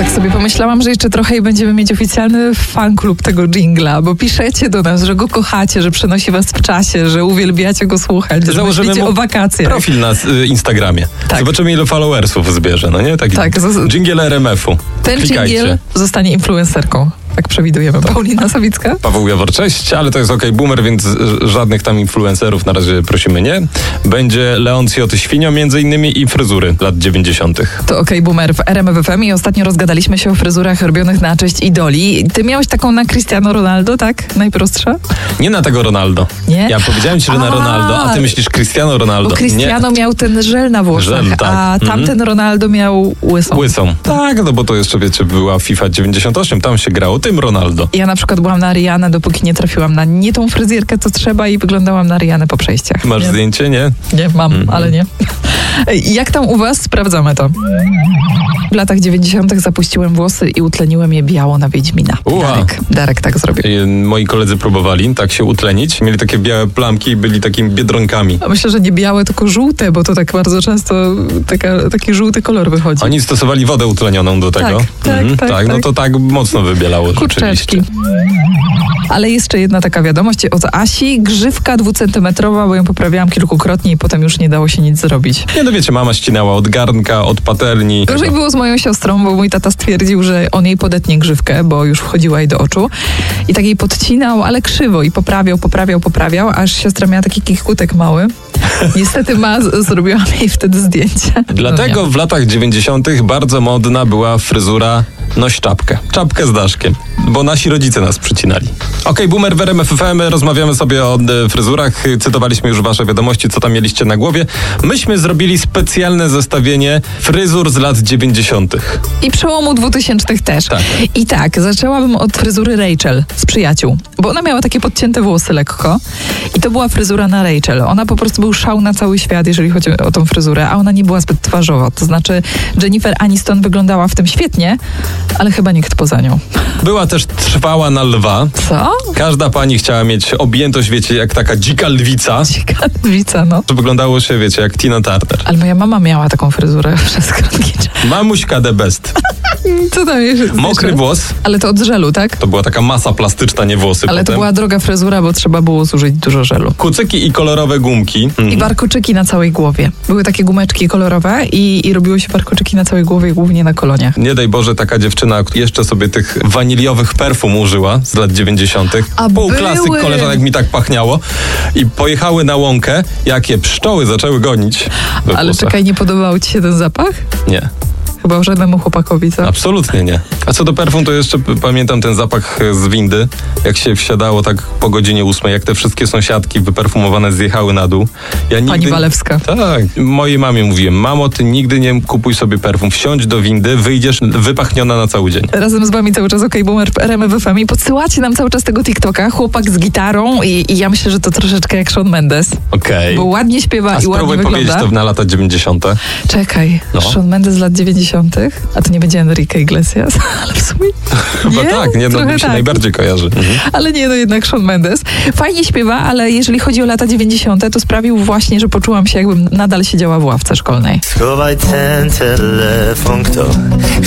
Tak sobie pomyślałam, że jeszcze trochę i będziemy mieć oficjalny fanklub tego dżingla, bo piszecie do nas, że go kochacie, że przenosi was w czasie, że uwielbiacie go słuchać, że myślicie o wakacjach. Profil na Instagramie. Tak. Zobaczymy, ile followersów zbierze, no nie? Taki tak. Dżingiel RMF-u. Ten dżingiel zostanie influencerką. Tak przewidujemy. Paulina Sawicka? Paweł Jawor, cześć, ale to jest okej, boomer, więc żadnych tam influencerów na razie prosimy nie. Będzie Leoncjo Świnio między innymi i fryzury lat 90. To okej, boomer w RMF FM i ostatnio rozgadaliśmy się o fryzurach robionych na cześć idoli. Ty miałeś taką na Cristiano Ronaldo, tak? Najprostsza? Nie na tego Ronaldo. Nie? Ja powiedziałem ci, że na Ronaldo, a ty myślisz Cristiano Ronaldo. Bo Cristiano miał ten żel na włosach, żel, tak. a tamten Ronaldo miał łysą. Łysą. Tak, no bo to jeszcze, wiecie, była FIFA 98, tam się grało tym Ronaldo. Ja na przykład byłam na Rihanę, dopóki nie trafiłam na nie tą fryzjerkę, co trzeba i wyglądałam na Rihanę po przejściach. Masz zdjęcie, nie? Nie, mam, ale nie. Jak tam u was? Sprawdzamy to. W latach 90. zapuściłem włosy i utleniłem je biało na Wiedźmina. Darek tak zrobił. Moi koledzy próbowali tak się utlenić. Mieli takie białe plamki i byli takimi biedronkami. A myślę, że nie białe, tylko żółte, bo to tak bardzo często taki żółty kolor wychodzi. Oni stosowali wodę utlenioną do tego. Tak. No to tak mocno wybielało. Kurczaczki. Ale jeszcze jedna taka wiadomość od Asi. Grzywka 2-centymetrowa, bo ją poprawiałam kilkukrotnie i potem już nie dało się nic zrobić. Nie, no wiecie, mama ścinała od garnka, od patelni. Gorzej było z moją siostrą, bo mój tata stwierdził, że on jej podetnie grzywkę, bo już wchodziła jej do oczu. I tak jej podcinał, ale krzywo i poprawiał, aż siostra miała taki kikutek mały. Niestety zrobiłam jej wtedy zdjęcie. Dlatego w latach 90. bardzo modna była fryzura noś czapkę. Czapkę z daszkiem, bo nasi rodzice nas przycinali. Okej, boomer w RMF FM, rozmawiamy sobie o fryzurach. Cytowaliśmy już wasze wiadomości, co tam mieliście na głowie. Myśmy zrobili specjalne zestawienie fryzur z lat 90. I przełomu 2000 też. Tak. I tak, zaczęłabym od fryzury Rachel z Przyjaciół, bo ona miała takie podcięte włosy lekko i to była fryzura na Rachel. Ona po prostu był szał na cały świat, jeżeli chodzi o tą fryzurę, a ona nie była zbyt twarzowa. To znaczy Jennifer Aniston wyglądała w tym świetnie, ale chyba nikt poza nią. Była też trwała na lwa. Co? Każda pani chciała mieć objętość, wiecie, jak taka dzika lwica. Dzika lwica, no. To wyglądało się, wiecie, jak Tina Turner. Ale moja mama miała taką fryzurę przez krótki czas. Mamuśka the best. Co tam jest? Mokry włos. Ale to od żelu, tak? To była taka masa plastyczna, nie włosy. Ale potem. To była droga fryzura, bo trzeba było zużyć dużo żelu. Kucyki i kolorowe gumki. I warkoczyki na całej głowie. Były takie gumeczki kolorowe i robiło się warkoczyki na całej głowie, głównie na koloniach. Nie daj Boże, taka dziewczyna jeszcze sobie tych waniliowych perfum użyła z lat 90. Pół klasy koleżanek mi tak pachniało. I pojechały na łąkę, jakie pszczoły zaczęły gonić. Ale czekaj, nie podobał ci się ten zapach? Nie. Chyba żadnemu chłopakowi, co? Absolutnie nie. A co do perfum, to jeszcze pamiętam ten zapach z windy, jak się wsiadało tak po godzinie 8, jak te wszystkie sąsiadki wyperfumowane zjechały na dół. Pani Walewska. Tak. Mojej mamie mówiłem, mamo, ty nigdy nie kupuj sobie perfum. Wsiądź do windy, wyjdziesz wypachniona na cały dzień. Razem z wami cały czas okej, boomer w RMF FM i podsyłacie nam cały czas tego TikToka, chłopak z gitarą i ja myślę, że to troszeczkę jak Shawn Mendes. Okej. Bo ładnie śpiewa i ładnie wygląda. A spróbuj powiedzieć to na lata 90. Czekaj, Shawn Mendes z lat 90. A to nie będzie Enrique Iglesias, ale w sumie chyba tak, nie, no mi się tak. najbardziej kojarzy. Ale nie, no jednak Shawn Mendes. Fajnie śpiewa, ale jeżeli chodzi o lata 90., to sprawił właśnie, że poczułam się, jakbym nadal siedziała w ławce szkolnej. Schowaj ten telefon, kto